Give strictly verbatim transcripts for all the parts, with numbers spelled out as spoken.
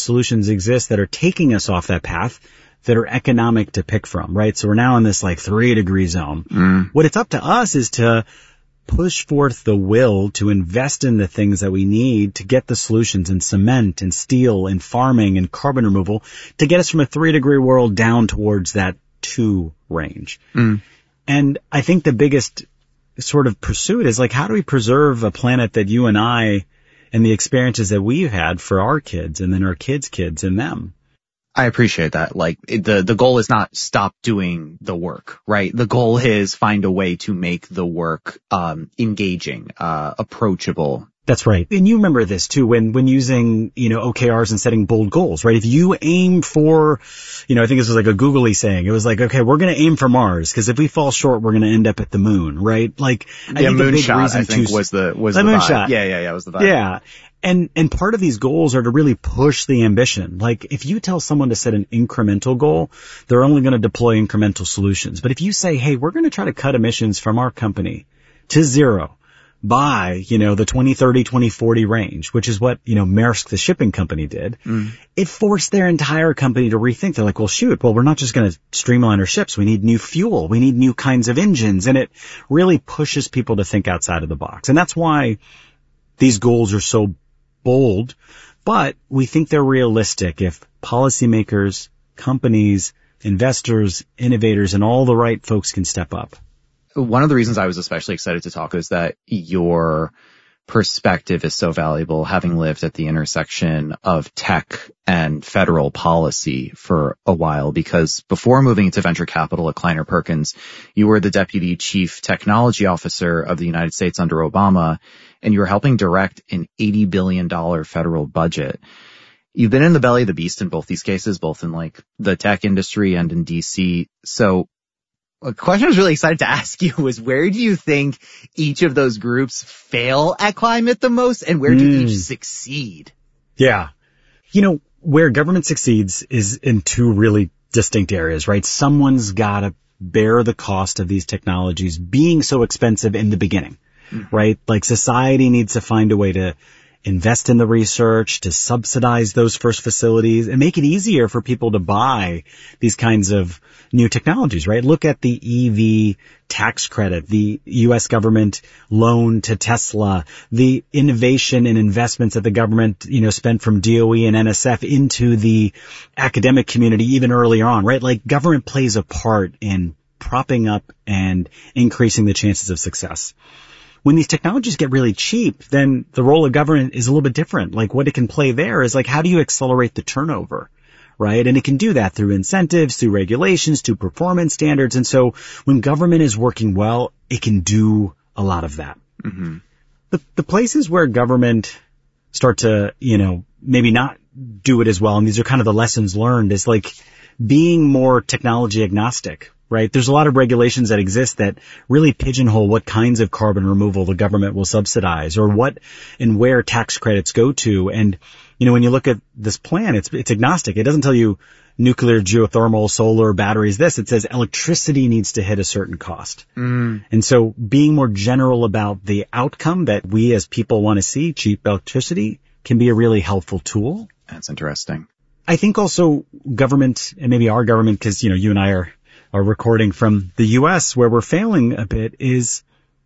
solutions exist that are taking us off that path that are economic to pick from, right? So we're now in this like three degree zone. Mm. What it's up to us is to push forth the will to invest in the things that we need to get the solutions in cement and steel and farming and carbon removal to get us from a three degree world down towards that two range. Mm. And I think the biggest sort of pursuit is like, how do we preserve a planet that you and I and the experiences that we've had for our kids and then our kids' kids and them? I appreciate that. Like the, the goal is not stop doing the work, right? The goal is find a way to make the work, um, engaging, uh, approachable. That's right. And you remember this too when, when using, you know, O K Rs and setting bold goals, right? If you aim for, you know, I think this was like a googly saying. It was like, okay, we're going to aim for Mars because if we fall short, we're going to end up at the moon, right? Like, I yeah, think moonshot, I think to, was the, was the, the moonshot. vibe. Yeah, yeah, yeah, was the vibe. Yeah. And, and part of these goals are to really push the ambition. Like if you tell someone to set an incremental goal, they're only going to deploy incremental solutions. But if you say, hey, we're going to try to cut emissions from our company to zero by, you know, the twenty thirty, twenty forty range, which is what, you know, Maersk, the shipping company did, mm. it forced their entire company to rethink. They're like, well, shoot, well, we're not just going to streamline our ships. We need new fuel. We need new kinds of engines. And it really pushes people to think outside of the box. And that's why these goals are so bold, but we think they're realistic if policymakers, companies, investors, innovators, and all the right folks can step up. One of the reasons I was especially excited to talk is that your perspective is so valuable, having lived at the intersection of tech and federal policy for a while, because before moving into venture capital at Kleiner Perkins, you were the deputy chief technology officer of the United States under Obama, and you were helping direct an eighty billion dollars federal budget. You've been in the belly of the beast in both these cases, both in like the tech industry and in D C. So a question I was really excited to ask you was, where do you think each of those groups fail at climate the most, and where do mm. each succeed? Yeah. You know, where government succeeds is in two really distinct areas, right? Someone's got to bear the cost of these technologies being so expensive in the beginning, mm-hmm. right? Like society needs to find a way to invest in the research, to subsidize those first facilities and make it easier for people to buy these kinds of new technologies, right? Look at the E V tax credit, the U S government loan to Tesla, the innovation and investments that the government, you know, spent from D O E and N S F into the academic community even earlier on, right? Like government plays a part in propping up and increasing the chances of success. When these technologies get really cheap, then the role of government is a little bit different. Like what it can play there is like, how do you accelerate the turnover, right? And it can do that through incentives, through regulations, through performance standards. And so when government is working well, it can do a lot of that. Mm-hmm. The, the places where government start to, you know, maybe not do it as well, and these are kind of the lessons learned, is like being more technology agnostic. Right? There's a lot of regulations that exist that really pigeonhole what kinds of carbon removal the government will subsidize or what and where tax credits go to. And, you know, when you look at this plan, it's, it's agnostic. It doesn't tell you nuclear, geothermal, solar, batteries, this. It says electricity needs to hit a certain cost. Mm. And so being more general about the outcome that we as people want to see, cheap electricity, can be a really helpful tool. That's interesting. I think also government, and maybe our government, because, you know, you and I are are recording from the U S, where we're failing a bit, is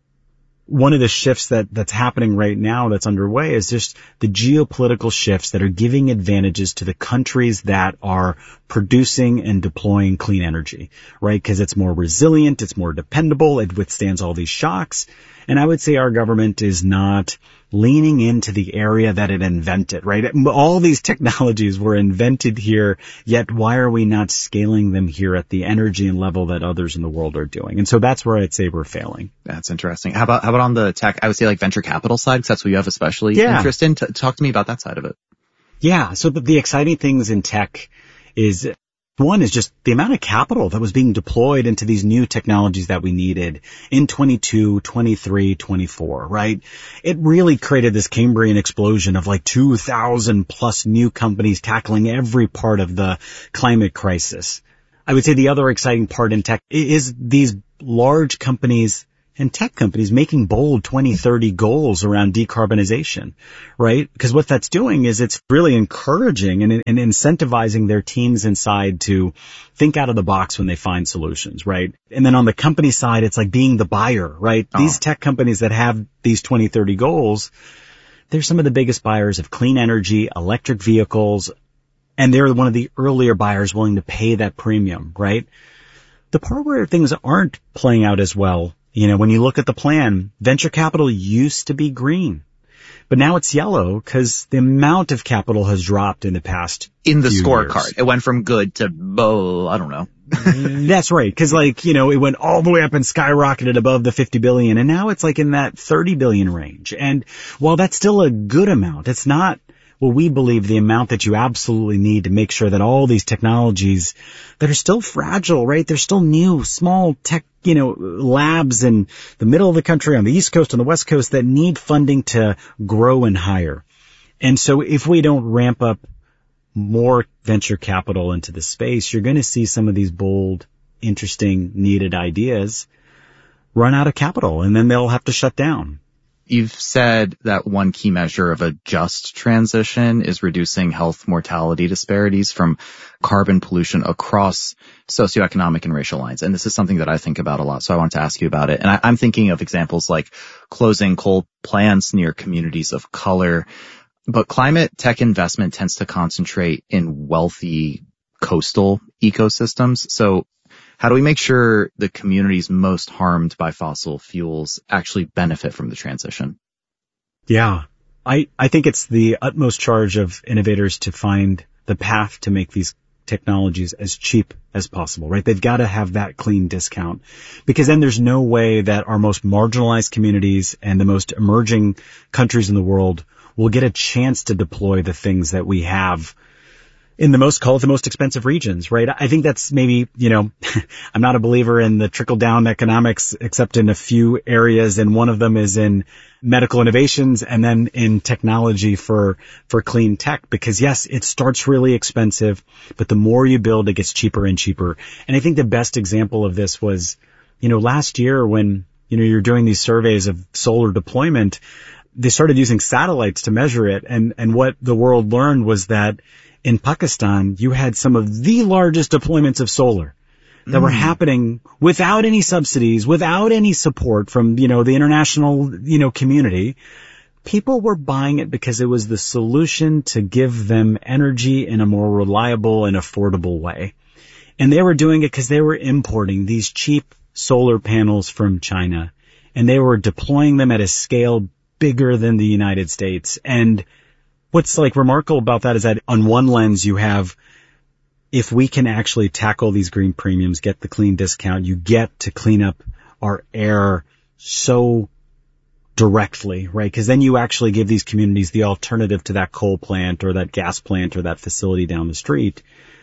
one of the shifts that, that's happening right now that's underway is just the geopolitical shifts that are giving advantages to the countries that are producing and deploying clean energy, right? Because it's more resilient, it's more dependable, it withstands all these shocks. And I would say our government is not leaning into the area that it invented, right? All these technologies were invented here, yet why are we not scaling them here at the energy and level that others in the world are doing? And so that's where I'd say we're failing. That's interesting. How about, how about on the tech, I would say like venture capital side, because that's what you have especially yeah. interest in. T- talk to me about that side of it. Yeah. So the, the exciting things in tech is, one is just the amount of capital that was being deployed into these new technologies that we needed in twenty-two, twenty-three, twenty-four, right? It really created this Cambrian explosion of like two thousand plus new companies tackling every part of the climate crisis. I would say the other exciting part in tech is these large companies and tech companies making bold twenty thirty goals around decarbonization, right? Because what that's doing is it's really encouraging and, and incentivizing their teams inside to think out of the box when they find solutions, right? And then on the company side, it's like being the buyer, right? Oh. These tech companies that have these twenty thirty goals, they're some of the biggest buyers of clean energy, electric vehicles, and they're one of the earlier buyers willing to pay that premium, right? The part where things aren't playing out as well, you know, when you look at the plan, venture capital used to be green, but now it's yellow because the amount of capital has dropped in the past in the few scorecard. years. It went from good to, oh, I don't know. That's right. Cause like, you know, it went all the way up and skyrocketed above the fifty billion, and now it's like in that thirty billion range. And while that's still a good amount, it's not, well, we believe the amount that you absolutely need to make sure that all these technologies that are still fragile, right? They're still new, small tech, you know, labs in the middle of the country, on the East Coast, on the West Coast, that need funding to grow and hire. And so if we don't ramp up more venture capital into the space, you're going to see some of these bold, interesting, needed ideas run out of capital, and then they'll have to shut down. You've said that one key measure of a just transition is reducing health mortality disparities from carbon pollution across socioeconomic and racial lines. And this is something that I think about a lot, so I want to ask you about it. And I, I'm thinking of examples like closing coal plants near communities of color. But climate tech investment tends to concentrate in wealthy coastal ecosystems. So how do we make sure the communities most harmed by fossil fuels actually benefit from the transition? Yeah, I, I think it's the utmost charge of innovators to find the path to make these technologies as cheap as possible, right? They've got to have that clean discount, because then there's no way that our most marginalized communities and the most emerging countries in the world will get a chance to deploy the things that we have in the most, call it the most expensive regions, right? I think that's maybe, you know, I'm not a believer in the trickle down economics except in a few areas. And one of them is in medical innovations and then in technology for, for clean tech, because yes, it starts really expensive, but the more you build, it gets cheaper and cheaper. And I think the best example of this was, you know, last year when, you know, you're doing these surveys of solar deployment, they started using satellites to measure it. And, and what the world learned was that in Pakistan, you had some of the largest deployments of solar that mm. were happening without any subsidies, without any support from, you know, the international, you know, community. People were buying it because it was the solution to give them energy in a more reliable and affordable way. And they were doing it because they were importing these cheap solar panels from China, and they were deploying them at a scale bigger than the United States. And what's like remarkable about that is that on one lens you have, if we can actually tackle these green premiums, get the clean discount, you get to clean up our air so directly, right? Because then you actually give these communities the alternative to that coal plant or that gas plant or that facility down the street.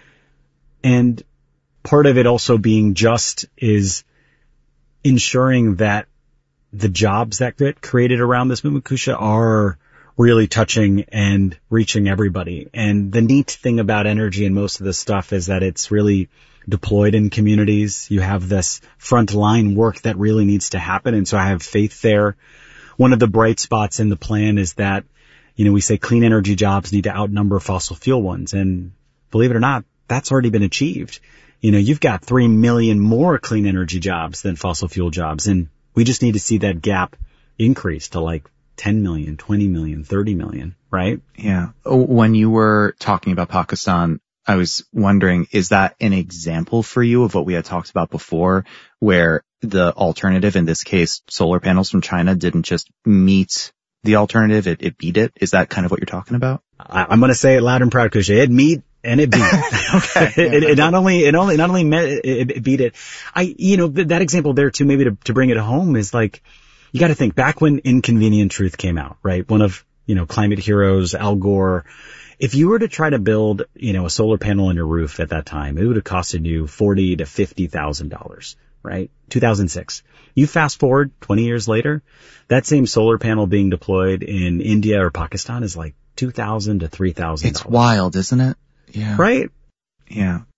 And part of it also being just is ensuring that the jobs that get created around this movement, Kusha, are really touching and reaching everybody. And the neat thing about energy and most of this stuff is that it's really deployed in communities. You have this frontline work that really needs to happen. And so I have faith there. One of the bright spots in the plan is that, you know, we say clean energy jobs need to outnumber fossil fuel ones. And believe it or not, that's already been achieved. You know, you've got three million more clean energy jobs than fossil fuel jobs. And we just need to see that gap increase to like ten million, twenty million, thirty million, right? Yeah. When you were talking about Pakistan, I was wondering, is that an example for you of what we had talked about before, where the alternative, in this case, solar panels from China, didn't just meet the alternative, it, it beat it? Is that kind of what you're talking about? I, I'm going to say it loud and proud, Kusha. It meet and it beat it. Okay. it, it not only, it only, not only met, it, it beat it. I, you know, th- that example there too, maybe to, to bring it home is like, you got to think back when Inconvenient Truth came out, right? One of, you know, climate heroes, Al Gore. If you were to try to build, you know, a solar panel on your roof at that time, it would have costed you forty to fifty thousand dollars, right? two thousand six. You fast forward twenty years later, that same solar panel being deployed in India or Pakistan is like two thousand to three thousand dollars. It's wild, isn't it? Yeah. Right? Yeah.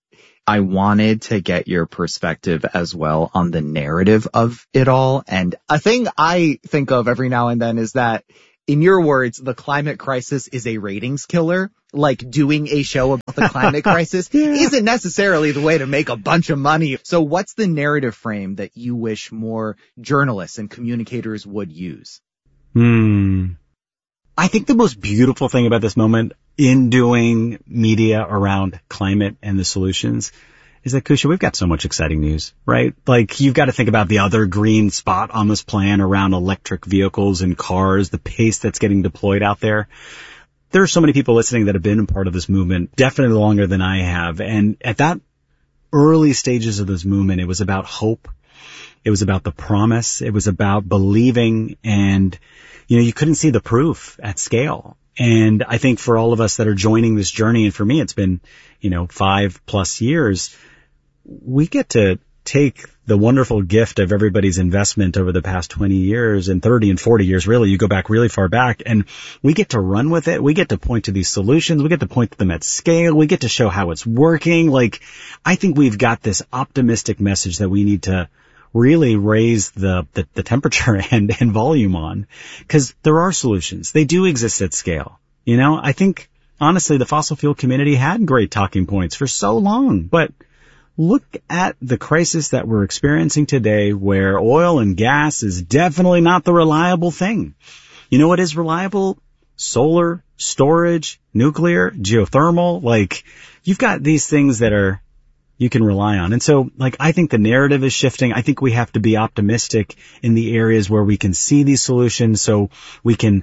I wanted to get your perspective as well on the narrative of it all. And a thing I think of every now and then is that, in your words, the climate crisis is a ratings killer. Like, doing a show about the climate crisis yeah. isn't necessarily the way to make a bunch of money. So what's the narrative frame that you wish more journalists and communicators would use? Hmm. I think the most beautiful thing about this moment in doing media around climate and the solutions is that, Kusha, we've got so much exciting news, right? Like, you've got to think about the other green spot on this plan around electric vehicles and cars, the pace that's getting deployed out there. There are so many people listening that have been a part of this movement definitely longer than I have. And at that early stages of this movement, it was about hope. It was about the promise. It was about believing. And, you know, you couldn't see the proof at scale. And I think for all of us that are joining this journey, and for me, it's been, you know, five plus years, we get to take the wonderful gift of everybody's investment over the past twenty years and thirty and forty years, really. You go back really far back, and we get to run with it. We get to point to these solutions. We get to point to them at scale. We get to show how it's working. Like, I think we've got this optimistic message that we need to really raise the, the, the temperature and, and volume on, because there are solutions. They do exist at scale. You know, I think, honestly, the fossil fuel community had great talking points for so long, but look at the crisis that we're experiencing today, where oil and gas is definitely not the reliable thing. You know what is reliable? Solar, storage, nuclear, geothermal. Like, you've got these things that are, you can rely on. And so, like, I think the narrative is shifting. I think we have to be optimistic in the areas where we can see these solutions, so we can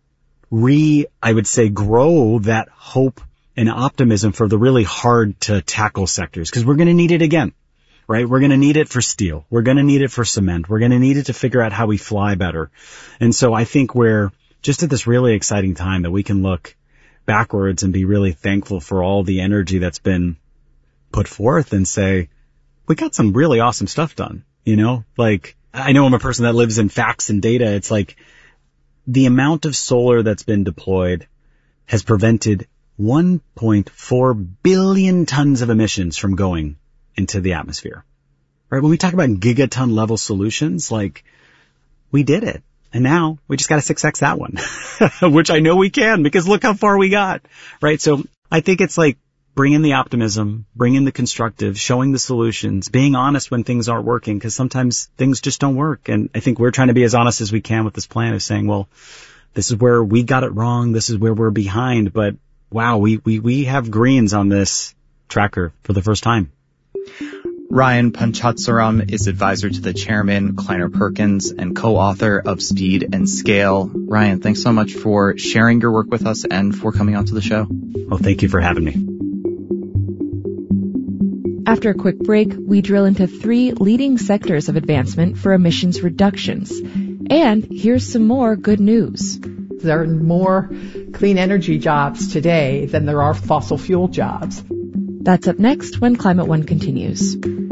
re, I would say, grow that hope and optimism for the really hard to tackle sectors, because we're going to need it again, right? We're going to need it for steel. We're going to need it for cement. We're going to need it to figure out how we fly better. And so I think we're just at this really exciting time that we can look backwards and be really thankful for all the energy that's been put forth and say, we got some really awesome stuff done. You know, like, I know I'm a person that lives in facts and data. It's like the amount of solar that's been deployed has prevented one point four billion tons of emissions from going into the atmosphere, right? When we talk about gigaton level solutions, like, we did it. And now we just got to six X that one, which I know we can, because look how far we got, right? So I think it's like, bring in the optimism, bring in the constructive, showing the solutions, being honest when things aren't working, because sometimes things just don't work. And I think we're trying to be as honest as we can with this plan of saying, well, this is where we got it wrong. This is where we're behind. But wow, we, we, we have greens on this tracker for the first time. Ryan Panchadsaram is advisor to the chairman, Kleiner Perkins, and co-author of Speed and Scale. Ryan, thanks so much for sharing your work with us and for coming on to the show. Well, thank you for having me. After a quick break, we drill into three leading sectors of advancement for emissions reductions. And here's some more good news. There are more clean energy jobs today than there are fossil fuel jobs. That's up next when Climate One continues.